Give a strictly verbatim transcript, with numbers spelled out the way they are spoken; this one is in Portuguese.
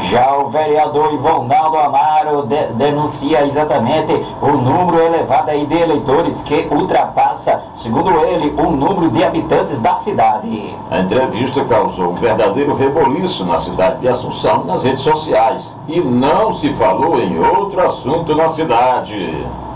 Já o vereador Ivonaldo Amaro de, denuncia exatamente o número elevado aí de eleitores que ultrapassa, segundo ele, o número de habitantes da cidade. A entrevista causou um verdadeiro reboliço na cidade de Assunção nas redes sociais e não se falou em outro assunto na cidade.